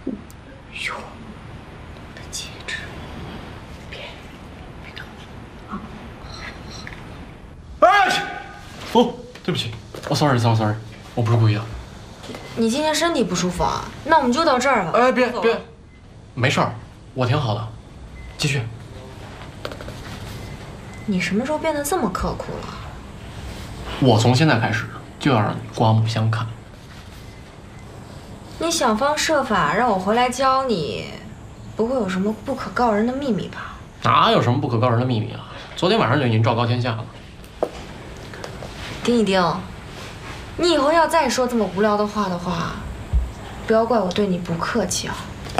哟，我的戒指，别动啊！ 哎，哦，对不起，哦 ，sorry， 我不是故意的。 你今天身体不舒服啊？那我们就到这儿吧。 哎，别，没事儿，我挺好的，继续。 你什么时候变得这么刻苦了？ 我从现在开始就要让你刮目相看。 你想方设法让我回来教你，不会有什么不可告人的秘密吧？ 哪有什么不可告人的秘密啊？昨天晚上就已经昭告天下了。 丁一丁，你以后要再说这么无聊的话的话，不要怪我对你不客气啊。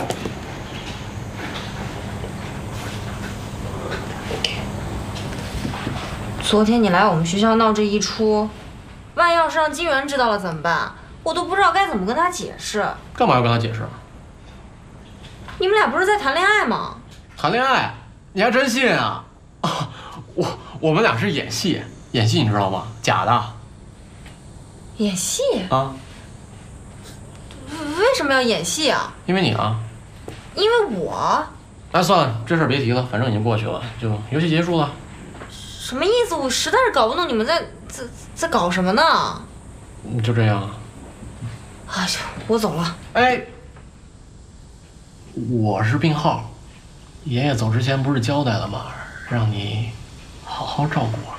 昨天你来我们学校闹这一出，万一要是让金源知道了怎么办？我都不知道该怎么跟他解释。 干嘛要跟他解释？ 你们俩不是在谈恋爱吗？ 谈恋爱？你还真信啊？啊，我们俩是演戏，你知道吗？假的。 演戏啊？ 为什么要演戏啊？ 因为你啊。 因为我？ 哎，算了，这事儿别提了，反正已经过去了，就游戏结束了。 什么意思？我实在是搞不懂你们在搞什么呢？ 就这样。 哎呀，我走了。 哎，我是病号，爷爷走之前不是交代了吗？让你好好照顾我。